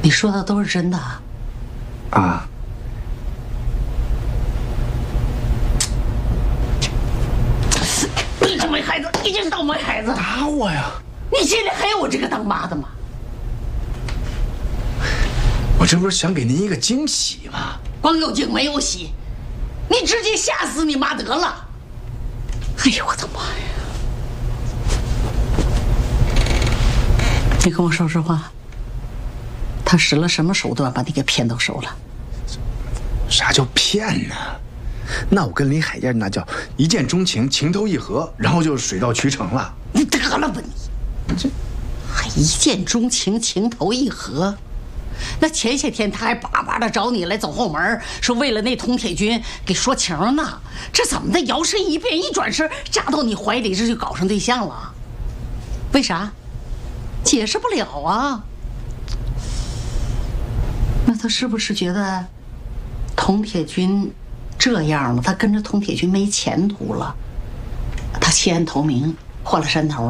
你说的都是真的啊？ 你这没孩子，你这是倒霉孩子！ 打我呀！ 你心里还有我这个当妈的吗？ 我这不是想给您一个惊喜吗？ 光有惊没有喜，你直接吓死你妈得了！哎呦我的妈呀！你跟我说实话，他使了什么手段把你给骗到手了？ 啥叫骗呢？那我跟林海燕那叫一见钟情，情投意合，然后就水到渠成了。 你得了吧你！这还一见钟情，情投意合？那前些天他还巴巴的找你来走后门，说为了那佟铁军给说情呢。这怎么的？摇身一变，一转身扎到你怀里，这就搞上对象了？为啥？解释不了啊。那他是不是觉得佟铁军这样了，他跟着佟铁军没前途了？他弃暗投明，换了山头。